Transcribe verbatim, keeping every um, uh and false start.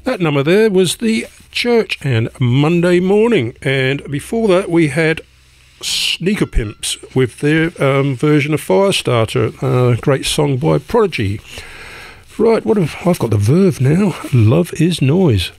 That number there was The Church and Monday Morning, and before that we had Sneaker Pimps with their um, version of Firestarter, a uh, great song by Prodigy. Right, what have I've got the Verve now. Love is Noise.